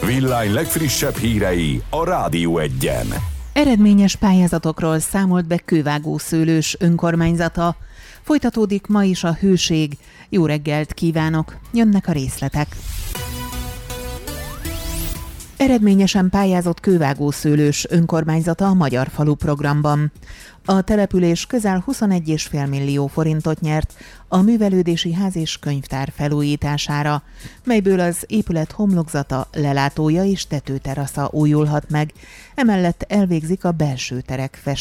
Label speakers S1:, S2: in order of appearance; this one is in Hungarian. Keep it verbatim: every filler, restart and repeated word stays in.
S1: Villány legfrissebb hírei a Rádió Egyen.
S2: Eredményes pályázatokról számolt be Kővágó-Szőlős önkormányzata. Folytatódik ma is a hőség. Jó reggelt kívánok! Jönnek a részletek. Eredményesen pályázott Kővágó-Szőlős önkormányzata a Magyar Falu programban. A település közel huszonegy egész öt millió forintot nyert a művelődési ház és könyvtár felújítására, melyből az épület homlokzata, lelátója és tetőterasza újulhat meg, emellett elvégzik a belső terek festését.